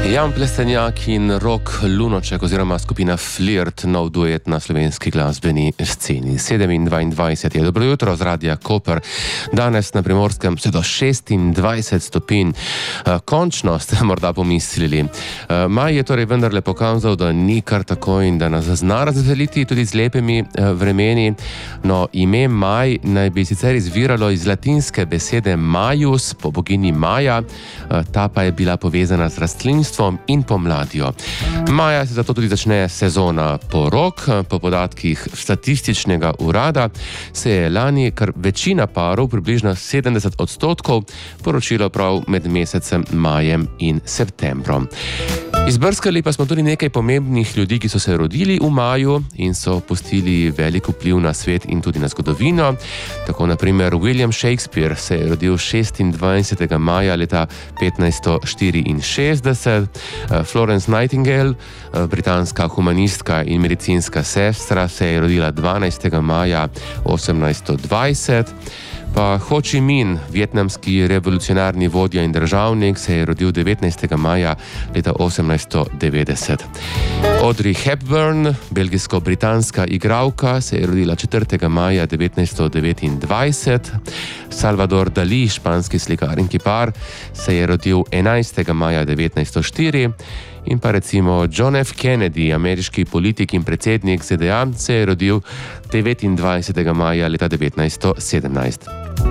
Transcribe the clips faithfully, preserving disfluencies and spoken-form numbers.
Jan Plestenjak in Rok Lunoček oziroma skupina Flirt, nov duet na slovenski glasbeni sceni. sedemindvajset je dobro jutro z Radia Koper. Danes na Primorskem se do šestindvajset stopinj. Končno ste morda pomislili. Maj je torej vendarle pokazal, da ni kar tako in da nas zna razveseliti tudi z lepimi vremeni. No, ime Maj naj bi sicer izviralo iz latinske besede Majus, po bogini Maja, ta pa je bila povezana z rastlinstvom in pomladjo. Maja se zato tudi začne sezona porok. Po podatkih statističnega urada se je lani kar večina parov, približno sedemdeset odstotkov, poročilo prav med mesecem majem in septembrom. Izbrskali pa smo tudi nekaj pomembnih ljudi, ki so se rodili v maju in so pustili velik vpliv na svet in tudi na zgodovino. Tako na primer William Shakespeare se je rodil šestindvajsetega maja leta petnajststo štiriinšestdeset, Florence Nightingale, britanska humanistka in medicinska sestra, se je rodila dvanajstega maja osemnajststo dvajset, pa Ho Chi Minh, vietnamski revolucionarni vodja in državnik, se je rodil devetnajstega maja leta osemnajststo devetdeset. Audrey Hepburn, belgijsko-britanska igralka, se je rodila četrtega maja devetnajststo devetindvajset. Salvador Dalí, španski slikar in kipar, se je rodil enajstega maja devetnajststo štiri. In pa recimo John F. Kennedy, ameriški politik in predsednik Z D A, se je rodil devetindvajsetega maja leta devetnajststo sedemnajst.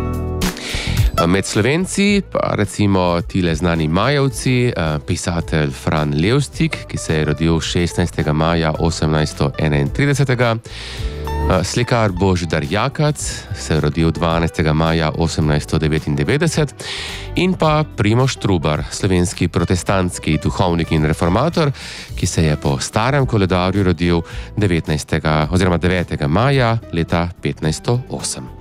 Med Slovenci pa recimo tile znani majevci, pisatelj Fran Levstik, ki se je rodil šestnajstega maja osemnajststo enaintrideset. Slikar Božidar Jakac se je rodil dvanajstega maja osemnajststo devetindevetdeset in pa Primož Trubar, slovenski protestantski duhovnik in reformator, ki se je po starem koledarju rodil devetnajstega oziroma devetega maja leta petnajststo osem.